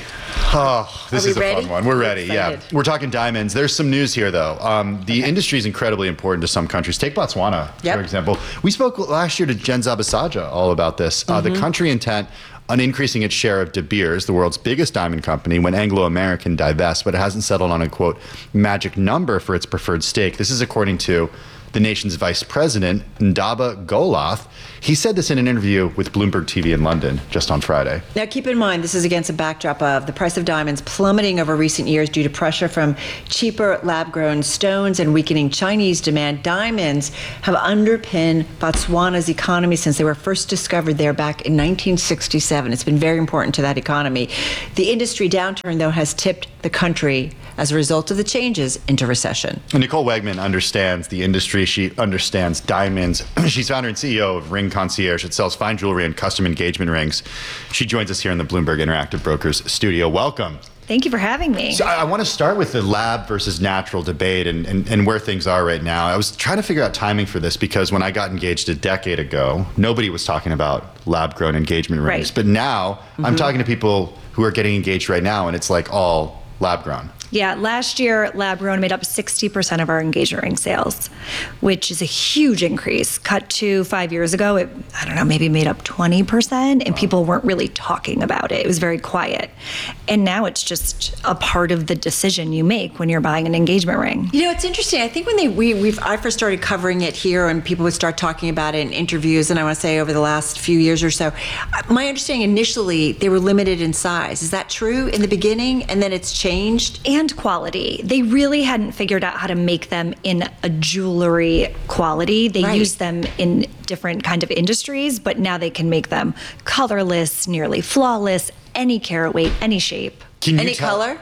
Oh, this is a fun one. We're ready. Yeah. We're talking diamonds. There's some news here, though. The industry is incredibly important to some countries. Take Botswana, for example. We spoke last year to Jen Zabasaja all about this. The country intent on increasing its share of De Beers, the world's biggest diamond company, when Anglo American divests, but it hasn't settled on a, quote, magic number for its preferred stake. This is according to the nation's vice president, Ndaba Goloth. He said this in an interview with Bloomberg TV in London just on Friday. Now, keep in mind, this is against a backdrop of the price of diamonds plummeting over recent years due to pressure from cheaper lab-grown stones and weakening Chinese demand. Diamonds have underpinned Botswana's economy since they were first discovered there back in 1967. It's been very important to that economy. The industry downturn, though, has tipped the country as a result of the changes into recession. Nicole Wegman understands the industry. She understands diamonds. She's founder and CEO of Ring Concierge. It sells fine jewelry and custom engagement rings. She joins us here in the Bloomberg Interactive Brokers studio. Welcome. Thank you for having me. So I want to start with the lab versus natural debate and where things are right now. I was trying to figure out timing for this because when I got engaged a decade ago, nobody was talking about lab-grown engagement rings. Right. But now I'm talking to people who are getting engaged right now, and it's like all lab-grown. Yeah, last year, lab-grown made up 60% of our engagement ring sales, which is a huge increase. Cut to 5 years ago, it, I don't know, maybe made up 20%, and people weren't really talking about it. It was very quiet. And now it's just a part of the decision you make when you're buying an engagement ring. You know, it's interesting. I think when I first started covering it here and people would start talking about it in interviews, and I want to say over the last few years or so, my understanding initially, they were limited in size. Is that true in the beginning, and then it's changed? And quality. They really hadn't figured out how to make them in a jewelry quality. They use them in different kind of industries, but now they can make them colorless, nearly flawless, any carat weight, any shape. Any color?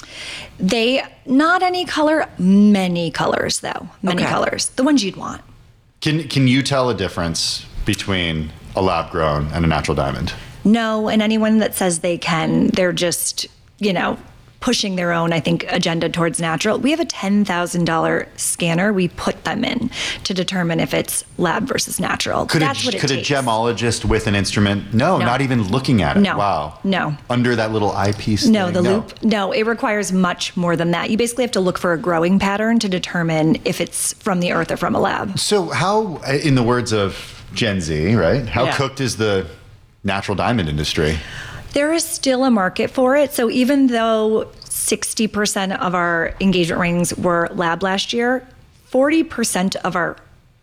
Not any color, many colors though. Many colors. The ones you'd want. Can you tell a difference between a lab-grown and a natural diamond? No, and anyone that says they can, they're just, pushing their own, I think, agenda towards natural. We have a $10,000 scanner we put them in to determine if it's lab versus natural. That's what it takes. Could a gemologist with an instrument? No, not even looking at it. No. Wow. No. Under that little eyepiece No, thing? the loop. No, it requires much more than that. You basically have to look for a growing pattern to determine if it's from the earth or from a lab. So how, in the words of Gen Z, right? How cooked is the natural diamond industry? There is still a market for it. So even though 60% of our engagement rings were lab last year, 40% of our,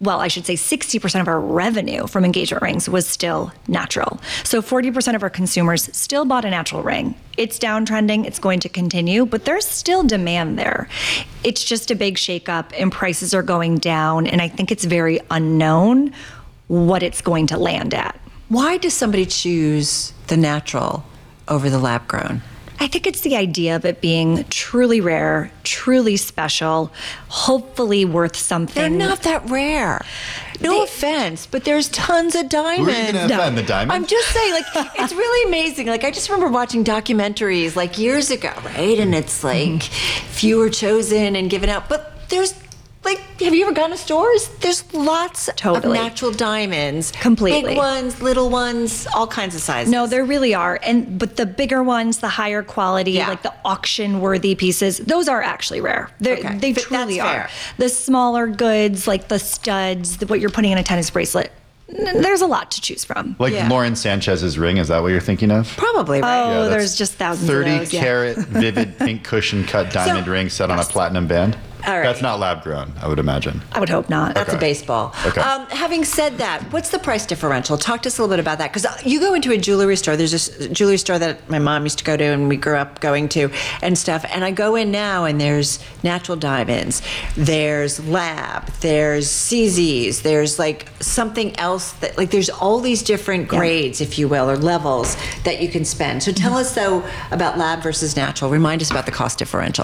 60% of our revenue from engagement rings was still natural. So 40% of our consumers still bought a natural ring. It's downtrending, it's going to continue, but there's still demand there. It's just a big shakeup and prices are going down, and I think it's very unknown what it's going to land at. Why does somebody choose the natural over the lab grown? I think it's the idea of it being truly rare, truly special, hopefully worth something. They're not that rare. No offense, but there's tons of diamonds. Who are you going to offend, the diamond? I'm just saying, it's really amazing. I just remember watching documentaries, years ago, right? And it's few are chosen and given out. But there's, have you ever gone to stores? There's lots of natural diamonds. Completely. Big ones, little ones, all kinds of sizes. No, there really are. But the bigger ones, the higher quality, the auction-worthy pieces, those are actually rare. They truly are. The smaller goods, like the studs, what you're putting in a tennis bracelet, there's a lot to choose from. Lauren Sanchez's ring, is that what you're thinking of? Probably, right? Oh, there's just thousands of those. 30-carat vivid pink cushion cut diamond ring set on a platinum band? All right. That's not lab grown, I would imagine. I would hope not. That's a baseball. Okay. Having said that, what's the price differential? Talk to us a little bit about that. Because you go into a jewelry store. There's this jewelry store that my mom used to go to and we grew up going to and stuff. And I go in now and there's natural diamonds. There's lab. There's CZs. There's something else that there's all these different grades, if you will, or levels that you can spend. So tell us though about lab versus natural. Remind us about the cost differential.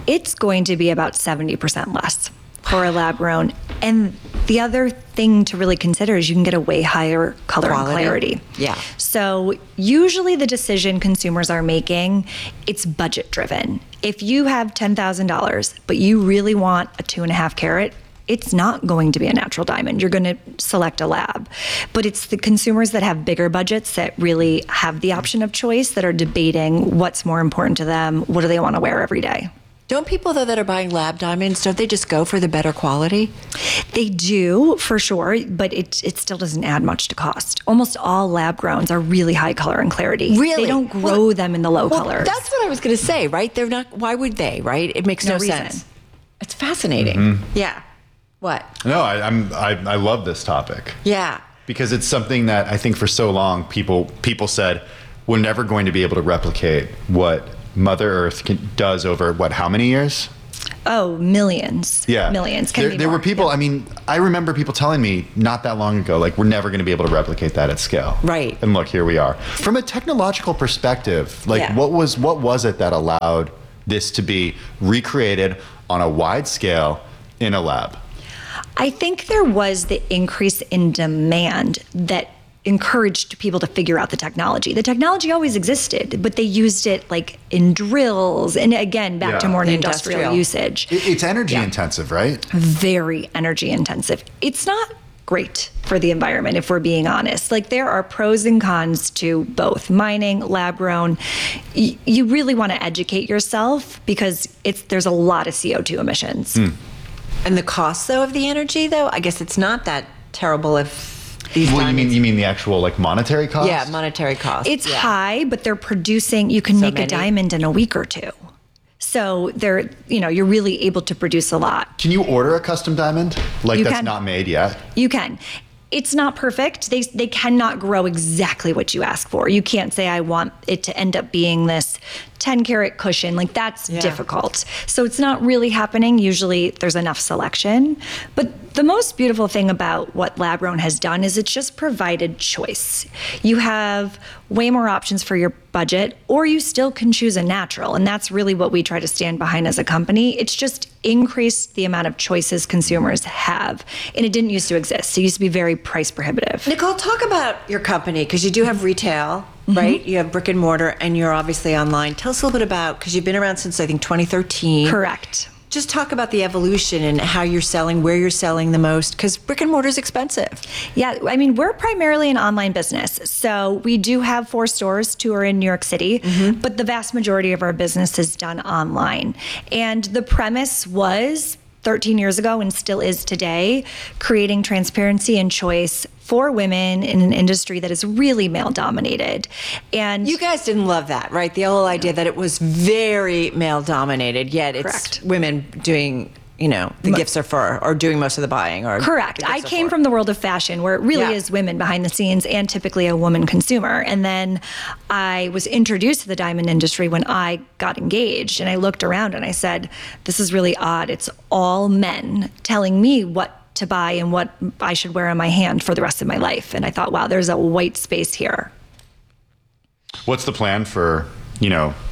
it's going to be about 70% less for a lab grown. And the other thing to really consider is you can get a way higher color and clarity. Yeah. So usually the decision consumers are making, it's budget driven. If you have $10,000, but you really want a 2.5 carat, it's not going to be a natural diamond. You're going to select a lab. But it's the consumers that have bigger budgets that really have the option of choice, that are debating what's more important to them, what do they want to wear every day. Don't people, though, that are buying lab diamonds, don't they just go for the better quality? They do, for sure, but it still doesn't add much to cost. Almost all lab growns are really high color and clarity. Really? They don't grow them in the low colors. That's what I was going to say, right? They're not. Why would they, right? It makes no sense. It's fascinating. Yeah. What? No, I love this topic. Yeah. Because it's something that I think for so long people said we're never going to be able to replicate what Mother Earth does over how many years? Oh, millions. Yeah. Millions. There were people, I mean, I remember people telling me not that long ago, like, we're never going to be able to replicate that at scale. Right. And look, here we are. From a technological perspective, like, what was it that allowed this to be recreated on a wide scale in a lab? I think there was the increase in demand that encouraged people to figure out the technology. The technology always existed, but they used it like in drills, and again, back to more industrial usage. It's energy intensive, right? Very energy intensive. It's not great for the environment, if we're being honest. Like, there are pros and cons to both mining, lab grown. You really want to educate yourself because there's a lot of CO2 emissions. And the cost, though, of the energy, though, I guess it's not that terrible if these you mean the actual, like, monetary cost? Yeah, monetary cost. It's high, but they're producing, you can make a diamond in a week or two. So you're really able to produce a lot. Can you order a custom diamond? Like, that's not made yet? You can. It's not perfect. They cannot grow exactly what you ask for. You can't say, I want it to end up being this 10 carat cushion. Like, that's difficult. So it's not really happening. Usually there's enough selection. But the most beautiful thing about what lab grown has done is it's just provided choice. You have way more options for your budget, or you still can choose a natural. And that's really what we try to stand behind as a company. It's just increased the amount of choices consumers have. And it didn't used to exist. It used to be very price prohibitive. Nicole, talk about your company, because you do have retail, right? You have brick and mortar, and you're obviously online. Tell us a little bit about, because you've been around since, I think, 2013. Correct. Just talk about the evolution and how you're selling, where you're selling the most, because brick and mortar is expensive. Yeah, I mean, we're primarily an online business. So we do have 4 stores, 2 are in New York City, but the vast majority of our business is done online. And the premise was 13 years ago, and still is today, creating transparency and choice for women in an industry that is really male dominated. And you guys didn't love that, right? The whole idea that it was very male dominated, yet it's women doing, the gifts are for, or doing most of the buying. Or correct. I came from the world of fashion, where it really is women behind the scenes and typically a woman consumer. And then I was introduced to the diamond industry when I got engaged, and I looked around and I said, this is really odd. It's all men telling me what to buy and what I should wear on my hand for the rest of my life. And I thought, wow, there's a white space here. What's the plan for, you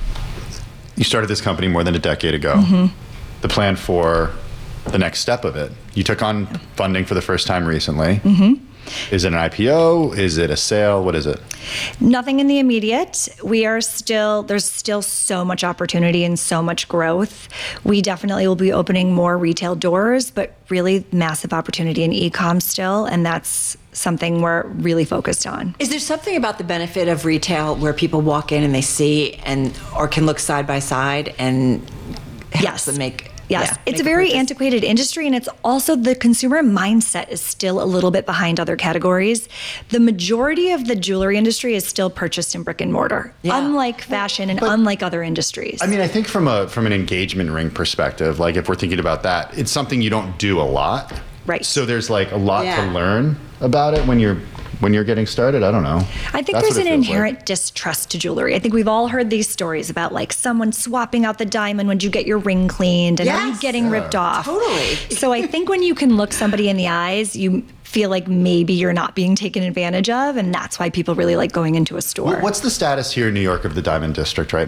started this company more than a decade ago. The plan for the next step of it? You took on funding for the first time recently. Is it an IPO? Is it a sale? What is it? Nothing in the immediate. There's still so much opportunity and so much growth. We definitely will be opening more retail doors, but really massive opportunity in e-com still, and that's something we're really focused on. Is there something about the benefit of retail where people walk in and they see or can look side by side and helps them make... Yes, it's a very antiquated industry, and it's also the consumer mindset is still a little bit behind other categories. The majority of the jewelry industry is still purchased in brick and mortar, unlike fashion and unlike other industries. I mean, I think from an engagement ring perspective, like if we're thinking about that, it's something you don't do a lot. Right. So there's like a lot to learn about it when you're getting started. I don't know. I think there's an inherent distrust to jewelry. I think we've all heard these stories about like someone swapping out the diamond when you get your ring cleaned, and are you getting ripped off? Totally. So I think when you can look somebody in the eyes, you feel like maybe you're not being taken advantage of, and that's why people really like going into a store. What's the status here in New York of the Diamond District right now?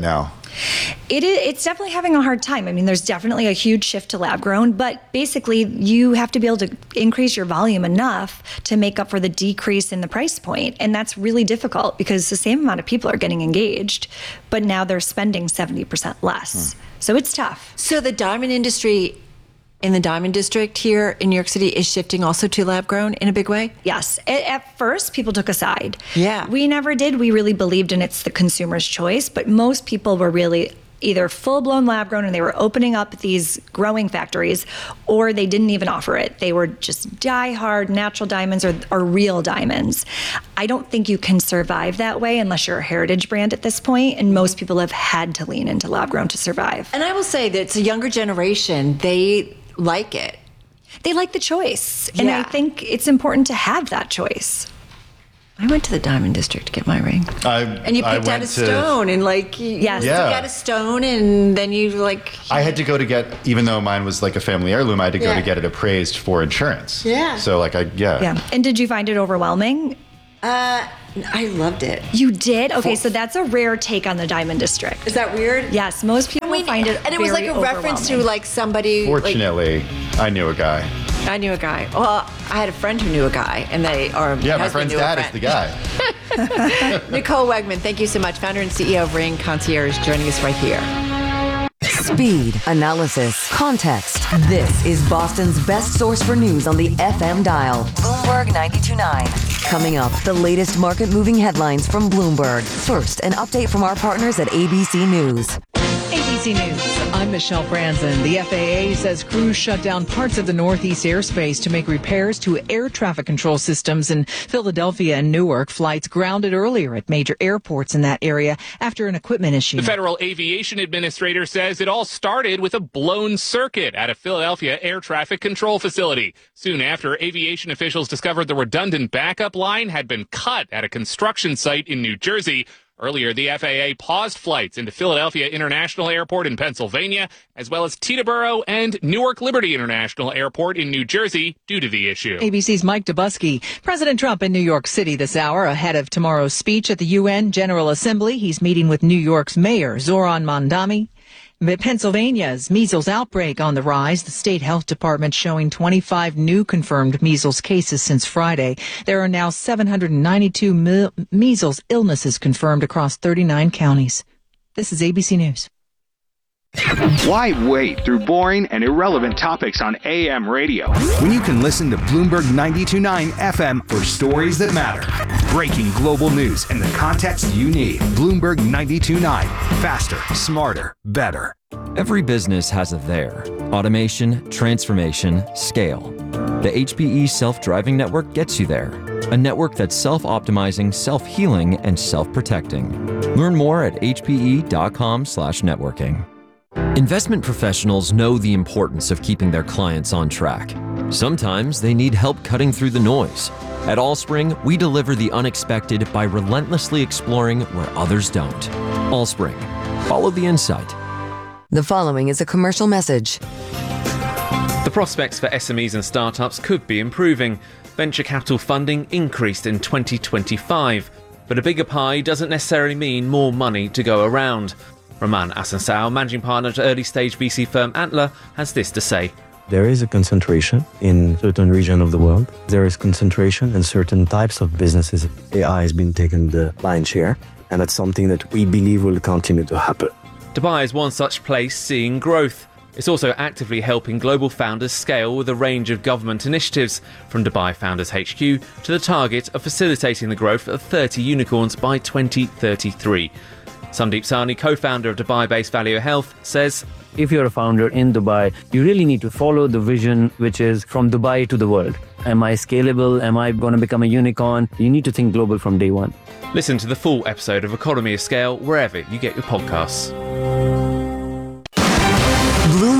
It's definitely having a hard time. I mean, there's definitely a huge shift to lab grown, but basically you have to be able to increase your volume enough to make up for the decrease in the price point. And that's really difficult because the same amount of people are getting engaged, but now they're spending 70% less. So it's tough. So the diamond industry in the Diamond District here in New York City is shifting also to lab grown in a big way? Yes. At first, people took a side. Yeah. We never did. We really believed in it's the consumer's choice, but most people were really either full-blown lab grown and they were opening up these growing factories, or they didn't even offer it. They were just die-hard natural diamonds or real diamonds. I don't think you can survive that way unless you're a heritage brand at this point, and most people have had to lean into lab grown to survive. And I will say that it's a younger generation. They like it. They like the choice. And I think it's important to have that choice. I went to the Diamond District to get my ring. And you picked out a stone and you got a stone and then you I had to go to get, even though mine was like a family heirloom, I had to go to get it appraised for insurance. Yeah. So Yeah. And did you find it overwhelming? I loved it. You did? Okay, so that's a rare take on the Diamond District. Is that weird? Yes, most people find it and it was like a reference to somebody. Fortunately, I knew a guy. I knew a guy. Well, I had a friend who knew a guy, and my friend's dad is the guy. Nicole Wegman, thank you so much, founder and CEO of Ring Concierge, joining us right here. Speed, analysis, context. This is Boston's best source for news on the FM dial. Bloomberg 92.9. Coming up, the latest market-moving headlines from Bloomberg. First, an update from our partners at ABC News. ABC News, I'm Michelle Franzen. The FAA says crews shut down parts of the Northeast airspace to make repairs to air traffic control systems in Philadelphia and Newark. Flights grounded earlier at major airports in that area after an equipment issue. The Federal Aviation Administrator says it all started with a blown circuit at a Philadelphia air traffic control facility. Soon after, aviation officials discovered the redundant backup line had been cut at a construction site in New Jersey. Earlier, the FAA paused flights into Philadelphia International Airport in Pennsylvania, as well as Teterboro and Newark Liberty International Airport in New Jersey due to the issue. ABC's Mike Dubusky. President Trump in New York City this hour ahead of tomorrow's speech at the UN General Assembly. He's meeting with New York's Mayor Zoran Mandami. Pennsylvania's measles outbreak on the rise. The state health department showing 25 new confirmed measles cases since Friday. There are now 792 measles illnesses confirmed across 39 counties. This is ABC News. Why wait through boring and irrelevant topics on AM radio when you can listen to Bloomberg 92.9 FM for stories that matter? Breaking global news in the context you need. Bloomberg 92.9. Faster, smarter, better. Every business has a there. Automation, transformation, scale. The HPE self-driving network gets you there. A network that's self-optimizing, self-healing, and self-protecting. Learn more at hpe.com/networking. Investment professionals know the importance of keeping their clients on track. Sometimes they need help cutting through the noise. At Allspring, we deliver the unexpected by relentlessly exploring where others don't. Allspring. Follow the insight. The following is a commercial message. The prospects for SMEs and startups could be improving. Venture capital funding increased in 2025, but a bigger pie doesn't necessarily mean more money to go around. Roman Asansao, managing partner at early-stage VC firm Antler, has this to say. There is a concentration in certain regions of the world. There is concentration in certain types of businesses. AI has been taking the lion's share, and that's something that we believe will continue to happen. Dubai is one such place seeing growth. It's also actively helping global founders scale with a range of government initiatives, from Dubai Founders HQ to the target of facilitating the growth of 30 unicorns by 2033. Sandeep Sahni, co-founder of Dubai-based Value Health, says, if you're a founder in Dubai, you really need to follow the vision, which is from Dubai to the world. Am I scalable? Am I going to become a unicorn? You need to think global from day one. Listen to the full episode of Economy of Scale wherever you get your podcasts. Bloomberg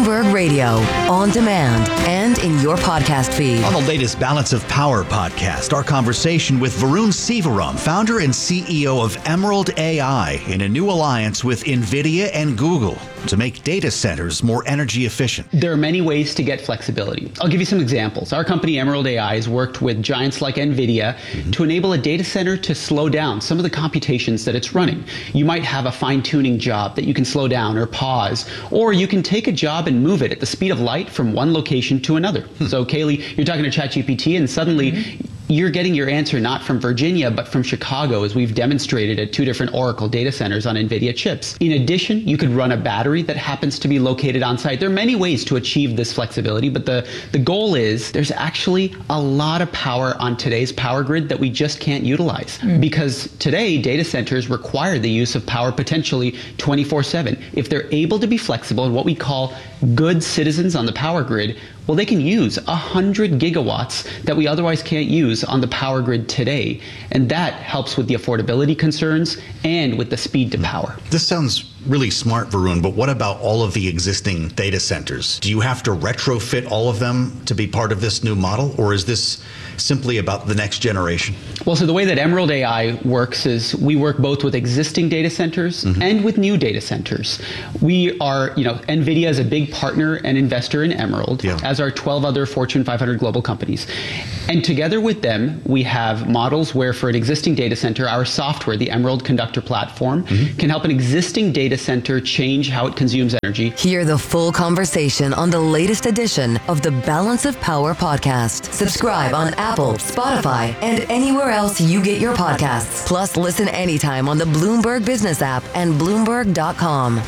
Bloomberg Radio, on demand, and in your podcast feed. On the latest Balance of Power podcast, our conversation with Varun Sivaram, founder and CEO of Emerald AI, in a new alliance with NVIDIA and Google to make data centers more energy efficient. There are many ways to get flexibility. I'll give you some examples. Our company, Emerald AI, has worked with giants like NVIDIA to enable a data center to slow down some of the computations that it's running. You might have a fine-tuning job that you can slow down or pause, or you can take a job and move it at the speed of light from one location to another. So Kaylee, you're talking to ChatGPT and suddenly you're getting your answer not from Virginia, but from Chicago, as we've demonstrated at 2 different Oracle data centers on NVIDIA chips. In addition, you could run a battery that happens to be located on site. There are many ways to achieve this flexibility, but the goal is there's actually a lot of power on today's power grid that we just can't utilize. Because today, data centers require the use of power potentially 24/7. If they're able to be flexible and what we call good citizens on the power grid, well, they can use 100 gigawatts that we otherwise can't use on the power grid today. And that helps with the affordability concerns and with the speed to power. This sounds really smart, Varun, but what about all of the existing data centers? Do you have to retrofit all of them to be part of this new model, or is this simply about the next generation? Well, so the way that Emerald AI works is we work both with existing data centers and with new data centers. We are, NVIDIA is a big partner and investor in Emerald, as are 12 other Fortune 500 global companies. And together with them, we have models where for an existing data center, our software, the Emerald Conductor platform, can help an existing data center change how it consumes energy. Hear the full conversation on the latest edition of the Balance of Power podcast. Subscribe on Apple, Spotify, and anywhere else you get your podcasts. Plus, listen anytime on the Bloomberg Business app and Bloomberg.com.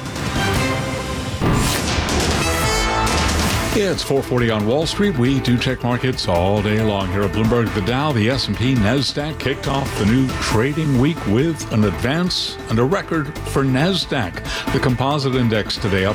It's 4:40 on Wall Street. We do check markets all day long here at Bloomberg. The Dow, the S&P, NASDAQ kicked off the new trading week with an advance and a record for NASDAQ. The composite index today up